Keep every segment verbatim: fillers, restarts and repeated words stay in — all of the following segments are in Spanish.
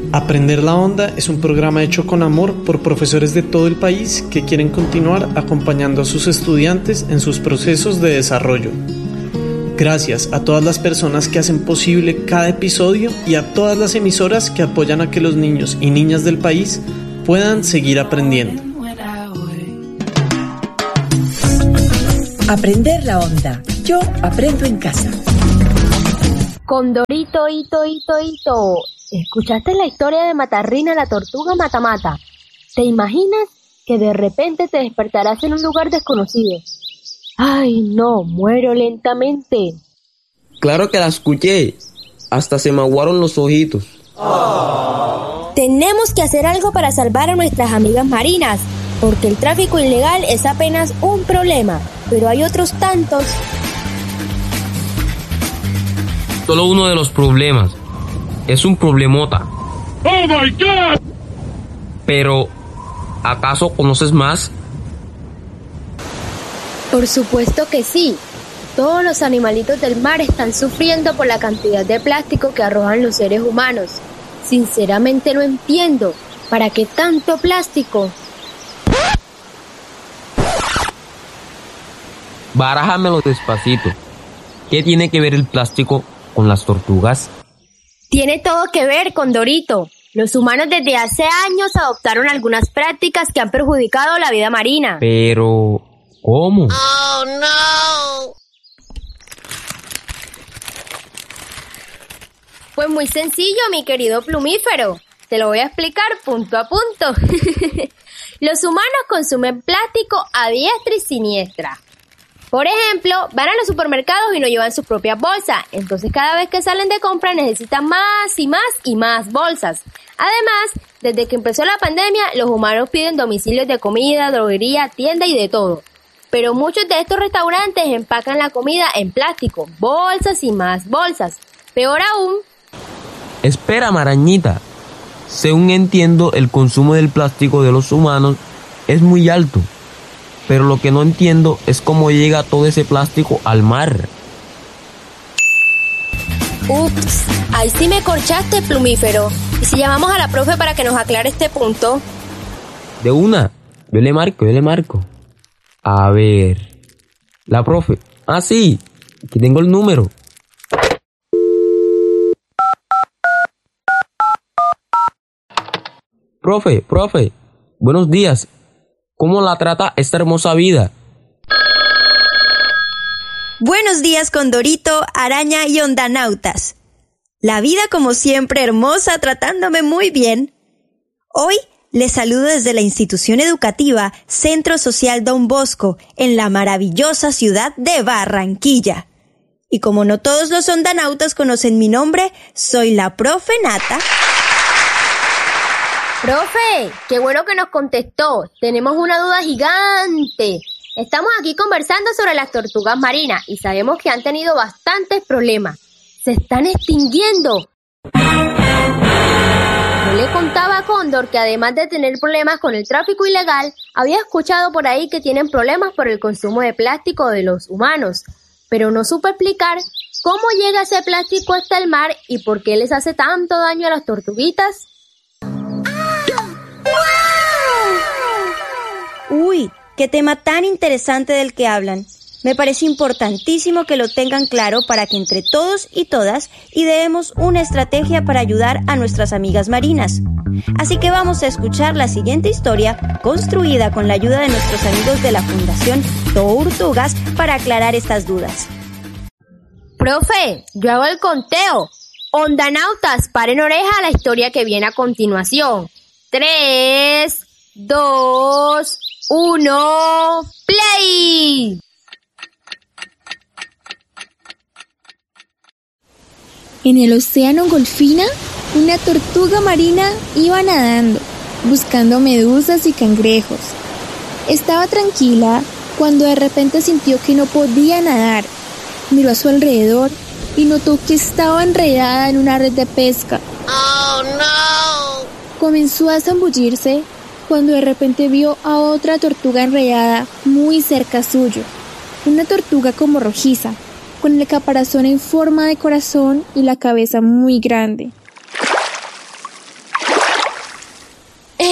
Aprender la Onda es un programa hecho con amor por profesores de todo el país que quieren continuar acompañando a sus estudiantes en sus procesos de desarrollo. Gracias a todas las personas que hacen posible cada episodio y a todas las emisoras que apoyan a que los niños y niñas del país puedan seguir aprendiendo. Aprender la Onda. Yo aprendo en casa. Condorito, hito, hito, hito. ¿Escuchaste la historia de Matarrina, la tortuga matamata? ¿Te imaginas que de repente te despertarás en un lugar desconocido? ¡Ay, no! ¡Muero lentamente! Claro que la escuché. Hasta se me aguaron los ojitos. Oh. Tenemos que hacer algo para salvar a nuestras amigas marinas, porque el tráfico ilegal es apenas un problema, pero hay otros tantos. Solo uno de los problemas. Es un problemota. ¡Oh, my God! Pero, ¿acaso conoces más? Por supuesto que sí. Todos los animalitos del mar están sufriendo por la cantidad de plástico que arrojan los seres humanos. Sinceramente no entiendo. ¿Para qué tanto plástico? Barájamelo despacito. ¿Qué tiene que ver el plástico con las tortugas? Tiene todo que ver, Condorito. Los humanos desde hace años adoptaron algunas prácticas que han perjudicado la vida marina. Pero, ¿cómo? ¡Oh, no! Pues muy sencillo, mi querido plumífero. Te lo voy a explicar punto a punto. Los humanos consumen plástico a diestra y siniestra. Por ejemplo, van a los supermercados y no llevan sus propias bolsas, entonces cada vez que salen de compra necesitan más y más y más bolsas. Además, desde que empezó la pandemia, los humanos piden domicilios de comida, droguería, tienda y de todo. Pero muchos de estos restaurantes empacan la comida en plástico, bolsas y más bolsas. Peor aún... Espera, Marañita. Según entiendo, el consumo del plástico de los humanos es muy alto. Pero lo que no entiendo es cómo llega todo ese plástico al mar. Ups, ahí sí me corchaste, plumífero. ¿Y si llamamos a la profe para que nos aclare este punto? De una, yo le marco, yo le marco. A ver, la profe. Ah, sí, aquí tengo el número. Profe, profe, buenos días. ¿Cómo la trata esta hermosa vida? Buenos días, Condorito, Araña y Ondanautas. La vida como siempre hermosa, tratándome muy bien. Hoy les saludo desde la institución educativa Centro Social Don Bosco, en la maravillosa ciudad de Barranquilla. Y como no todos los ondanautas conocen mi nombre, soy la profe Nata. Profe, qué bueno que nos contestó. Tenemos una duda gigante. Estamos aquí conversando sobre las tortugas marinas y sabemos que han tenido bastantes problemas. ¡Se están extinguiendo! Yo le contaba a Cóndor que además de tener problemas con el tráfico ilegal, había escuchado por ahí que tienen problemas por el consumo de plástico de los humanos. Pero no supe explicar cómo llega ese plástico hasta el mar y por qué les hace tanto daño a las tortuguitas. Uy, qué tema tan interesante del que hablan. Me parece importantísimo que lo tengan claro para que entre todos y todas ideemos una estrategia para ayudar a nuestras amigas marinas. Así que vamos a escuchar la siguiente historia, construida con la ayuda de nuestros amigos de la Fundación Tortugas para aclarar estas dudas. Profe, yo hago el conteo. Ondanautas, paren oreja a la historia que viene a continuación. Tres, dos, uno, play. En el océano Golfina, una tortuga marina iba nadando, buscando medusas y cangrejos. Estaba tranquila cuando de repente sintió que no podía nadar. Miró a su alrededor y notó que estaba enredada en una red de pesca. ¡Oh, no! Comenzó a zambullirse cuando de repente vio a otra tortuga enredada muy cerca suyo. Una tortuga como rojiza, con el caparazón en forma de corazón y la cabeza muy grande.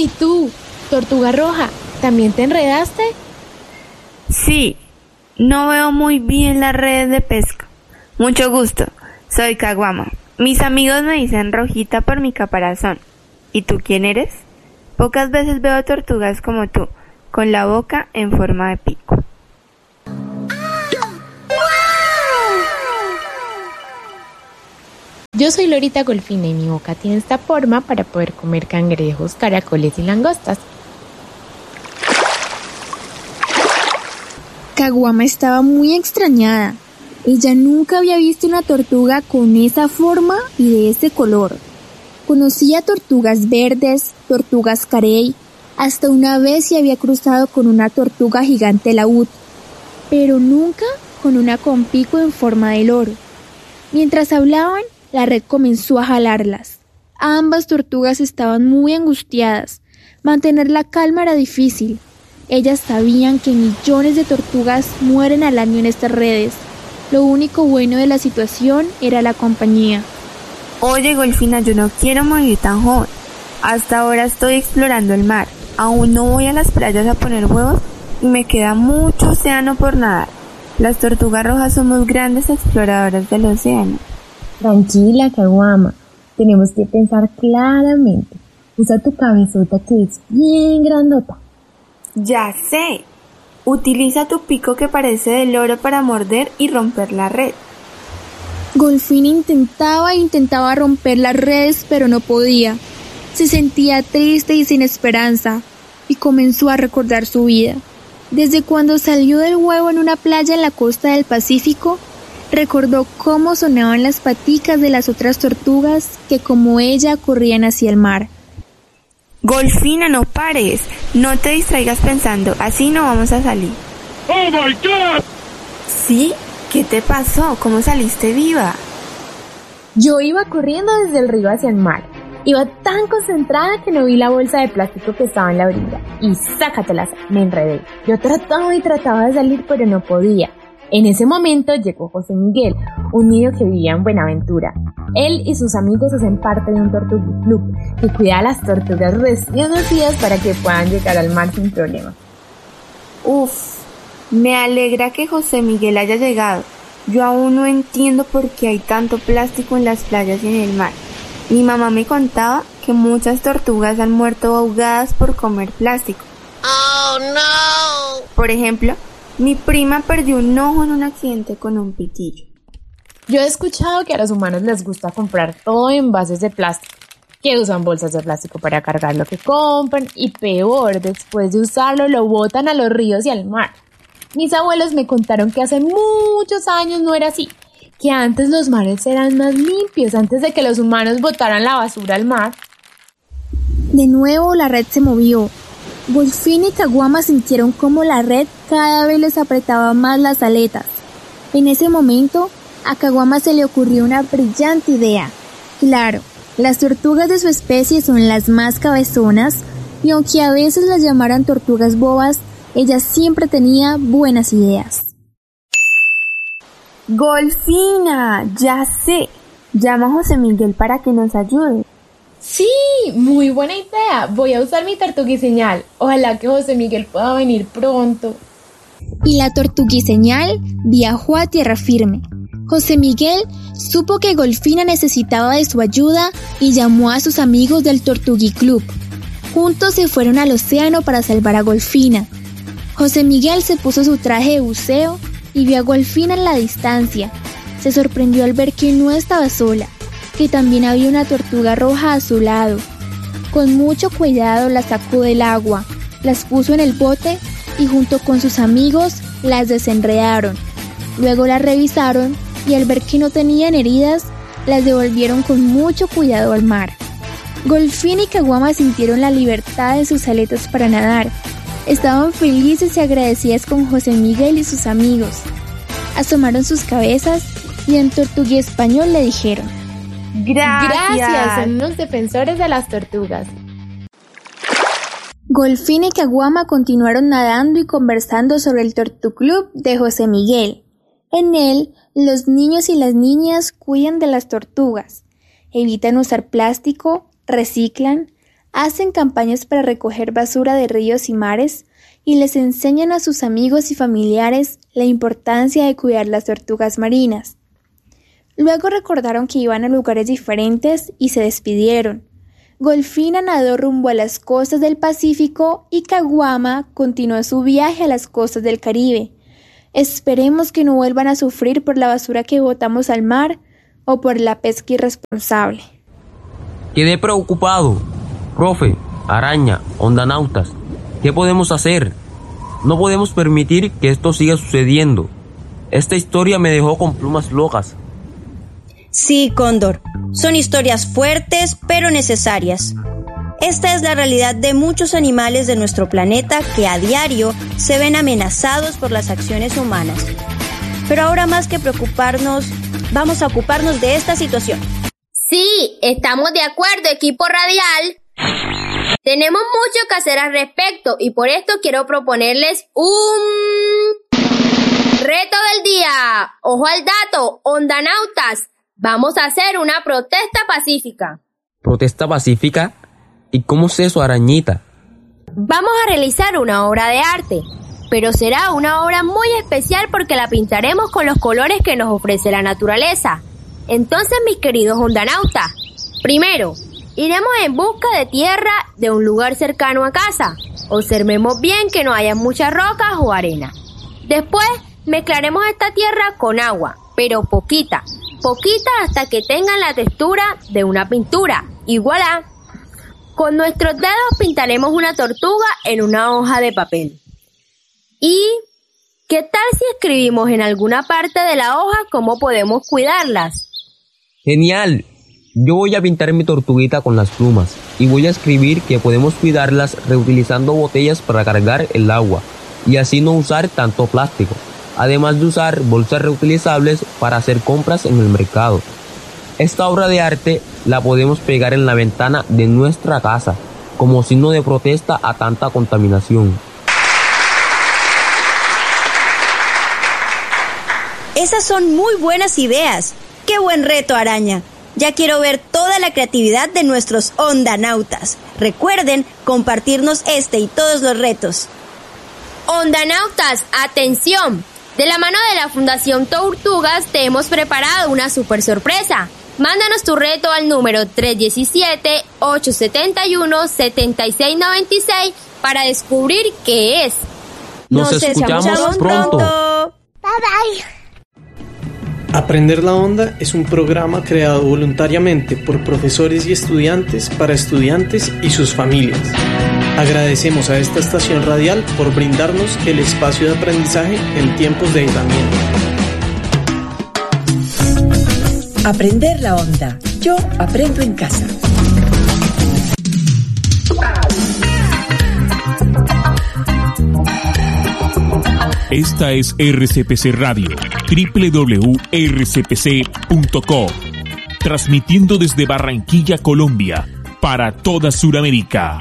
Hey tú, tortuga roja, ¿también te enredaste? Sí, no veo muy bien las redes de pesca. Mucho gusto, soy Caguama. Mis amigos me dicen Rojita por mi caparazón. ¿Y tú quién eres? Pocas veces veo tortugas como tú, con la boca en forma de pico. Yo soy Lorita Golfina y mi boca tiene esta forma para poder comer cangrejos, caracoles y langostas. Caguama estaba muy extrañada. Ella nunca había visto una tortuga con esa forma y de ese color. Conocía tortugas verdes, tortugas carey, hasta una vez se había cruzado con una tortuga gigante laúd, pero nunca con una con pico en forma de loro. Mientras hablaban, la red comenzó a jalarlas. Ambas tortugas estaban muy angustiadas. Mantener la calma era difícil. Ellas sabían que millones de tortugas mueren al año en estas redes. Lo único bueno de la situación era la compañía. Oye, Golfina, yo no quiero morir tan joven. Hasta ahora estoy explorando el mar. Aún no voy a las playas a poner huevos y me queda mucho océano por nadar. Las tortugas rojas somos grandes exploradoras del océano. Tranquila, Caguama. Tenemos que pensar claramente. Usa tu cabezota que es bien grandota. Ya sé. Utiliza tu pico que parece de loro para morder y romper la red. Golfina intentaba e intentaba romper las redes, pero no podía. Se sentía triste y sin esperanza, y comenzó a recordar su vida. Desde cuando salió del huevo en una playa en la costa del Pacífico, recordó cómo sonaban las paticas de las otras tortugas que, como ella, corrían hacia el mar. Golfina, no pares. No te distraigas pensando, así no vamos a salir. ¡Oh, my God! ¿Sí? ¿Qué te pasó? ¿Cómo saliste viva? Yo iba corriendo desde el río hacia el mar. Iba tan concentrada que no vi la bolsa de plástico que estaba en la orilla. Y sácatelas, me enredé. Yo trataba y trataba de salir, pero no podía. En ese momento llegó José Miguel, un niño que vivía en Buenaventura. Él y sus amigos hacen parte de un tortuguiclub que cuida a las tortugas recién nacidas para que puedan llegar al mar sin problema. Uf, me alegra que José Miguel haya llegado. Yo aún no entiendo por qué hay tanto plástico en las playas y en el mar. Mi mamá me contaba que muchas tortugas han muerto ahogadas por comer plástico. ¡Oh, no! Por ejemplo, mi prima perdió un ojo en un accidente con un pitillo. Yo he escuchado que a los humanos les gusta comprar todo en envases de plástico, que usan bolsas de plástico para cargar lo que compran y peor, después de usarlo lo botan a los ríos y al mar. Mis abuelos me contaron que hace muchos años no era así, que antes los mares eran más limpios antes de que los humanos botaran la basura al mar. De nuevo la red se movió. Golfina y Caguama sintieron como la red cada vez les apretaba más las aletas. En ese momento, a Caguama se le ocurrió una brillante idea. Claro, las tortugas de su especie son las más cabezonas, y aunque a veces las llamaran tortugas bobas, ella siempre tenía buenas ideas. Golfina, ya sé. Llama a José Miguel para que nos ayude. Sí, muy buena idea. Voy a usar mi tortuguiseñal. Ojalá que José Miguel pueda venir pronto. Y la tortuguiseñal viajó a tierra firme. José Miguel supo que Golfina necesitaba de su ayuda y llamó a sus amigos del Tortuguiclub. Juntos se fueron al océano para salvar a Golfina. José Miguel se puso su traje de buceo y vio a Golfina en la distancia. Se sorprendió al ver que no estaba sola, que también había una tortuga roja a su lado. Con mucho cuidado la sacó del agua, las puso en el bote y junto con sus amigos las desenredaron. Luego las revisaron y al ver que no tenían heridas, las devolvieron con mucho cuidado al mar. Golfina y Caguama sintieron la libertad en sus aletas para nadar. Estaban felices y agradecidas con José Miguel y sus amigos. Asomaron sus cabezas y en tortugués español le dijeron: Gracias. Gracias, son unos defensores de las tortugas. Golfina y Caguama continuaron nadando y conversando sobre el Tortuclub de José Miguel. En él, los niños y las niñas cuidan de las tortugas, evitan usar plástico, reciclan, hacen campañas para recoger basura de ríos y mares y les enseñan a sus amigos y familiares la importancia de cuidar las tortugas marinas. Luego recordaron que iban a lugares diferentes y se despidieron. Golfina nadó rumbo a las costas del Pacífico y Caguama continuó su viaje a las costas del Caribe. Esperemos que no vuelvan a sufrir por la basura que botamos al mar o por la pesca irresponsable. Quedé preocupado. Profe, Araña, Ondanautas, ¿qué podemos hacer? No podemos permitir que esto siga sucediendo. Esta historia me dejó con plumas locas. Sí, Cóndor, son historias fuertes pero necesarias. Esta es la realidad de muchos animales de nuestro planeta que a diario se ven amenazados por las acciones humanas. Pero ahora más que preocuparnos, vamos a ocuparnos de esta situación. Sí, estamos de acuerdo, equipo radial. Tenemos mucho que hacer al respecto y por esto quiero proponerles un reto del día. Ojo al dato, ondanautas. Vamos a hacer una protesta pacífica. ¿Protesta pacífica? ¿Y cómo es eso, Arañita? Vamos a realizar una obra de arte, pero será una obra muy especial porque la pintaremos con los colores que nos ofrece la naturaleza. Entonces, mis queridos ondanautas, primero, iremos en busca de tierra de un lugar cercano a casa. Observemos bien que no haya muchas rocas o arena. Después, mezclaremos esta tierra con agua, pero poquita, poquita hasta que tengan la textura de una pintura. Y voilà. Con nuestros dedos pintaremos una tortuga en una hoja de papel. ¿Y qué tal si escribimos en alguna parte de la hoja cómo podemos cuidarlas? ¡Genial! Yo voy a pintar mi tortuguita con las plumas y voy a escribir que podemos cuidarlas reutilizando botellas para cargar el agua y así no usar tanto plástico, además de usar bolsas reutilizables para hacer compras en el mercado. Esta obra de arte la podemos pegar en la ventana de nuestra casa como signo de protesta a tanta contaminación. Esas son muy buenas ideas. ¡Qué buen reto, Araña! Ya quiero ver toda la creatividad de nuestros ondanautas. Recuerden compartirnos este y todos los retos. Ondanautas, atención. De la mano de la Fundación Tortugas te hemos preparado una super sorpresa. Mándanos tu reto al número tres uno siete, ocho siete uno, siete seis nueve seis para descubrir qué es. Nos, Nos escuchamos, escuchamos pronto. pronto. Bye bye. Aprender la Onda es un programa creado voluntariamente por profesores y estudiantes para estudiantes y sus familias. Agradecemos a esta estación radial por brindarnos el espacio de aprendizaje en tiempos de aislamiento. Aprender la Onda. Yo aprendo en casa. Esta es R C P C Radio, doble u doble u doble u punto r c p c punto co, transmitiendo desde Barranquilla, Colombia, para toda Sudamérica.